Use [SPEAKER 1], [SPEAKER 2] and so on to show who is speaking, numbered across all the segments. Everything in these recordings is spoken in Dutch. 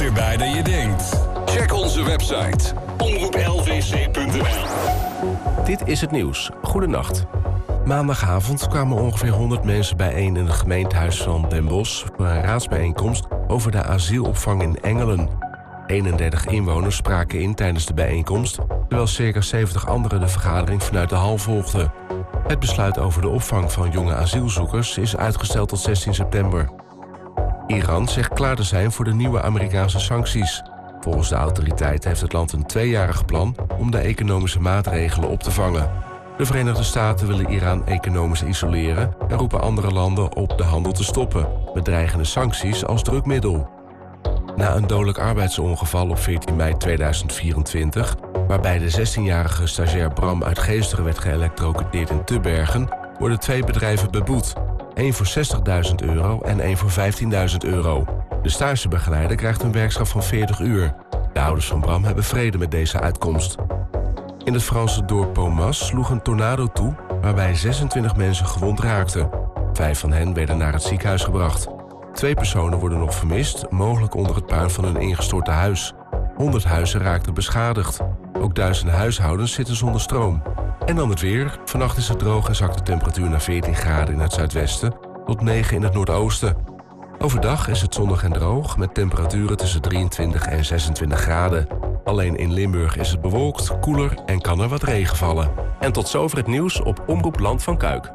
[SPEAKER 1] dichterbij dan je denkt. Check onze website omroeplvc.nl.
[SPEAKER 2] Dit is het nieuws. Goedenacht. Maandagavond kwamen ongeveer 100 mensen bijeen in het gemeentehuis van Den Bosch voor een raadsbijeenkomst over de asielopvang in Engelen. 31 inwoners spraken in tijdens de bijeenkomst, terwijl circa 70 anderen de vergadering vanuit de hal volgden. Het besluit over de opvang van jonge asielzoekers is uitgesteld tot 16 september. Iran zegt klaar te zijn voor de nieuwe Amerikaanse sancties. Volgens de autoriteiten heeft het land een 2-jarig plan om de economische maatregelen op te vangen. De Verenigde Staten willen Iran economisch isoleren en roepen andere landen op de handel te stoppen, met dreigende sancties als drukmiddel. Na een dodelijk arbeidsongeval op 14 mei 2024, waarbij de 16-jarige stagiair Bram uit Geesteren werd geëlektrocuteerd in Tubbergen, worden 2 bedrijven beboet. 1 voor €60.000 en 1 voor €15.000. De stagebegeleider krijgt een werkstraf van 40 uur. De ouders van Bram hebben vrede met deze uitkomst. In het Franse dorp Pomas sloeg een tornado toe, waarbij 26 mensen gewond raakten. 5 van hen werden naar het ziekenhuis gebracht. 2 personen worden nog vermist, mogelijk onder het puin van een ingestorte huis. 100 huizen raakten beschadigd. Ook duizenden huishoudens zitten zonder stroom. En dan het weer. Vannacht is het droog en zakt de temperatuur naar 14 graden in het zuidwesten tot 9 in het noordoosten. Overdag is het zonnig en droog met temperaturen tussen 23 en 26 graden. Alleen in Limburg is het bewolkt, koeler en kan er wat regen vallen. En tot zover het nieuws op Omroep Land van Kuik.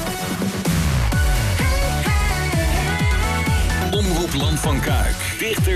[SPEAKER 1] Omroep Land van Kuik. Dichter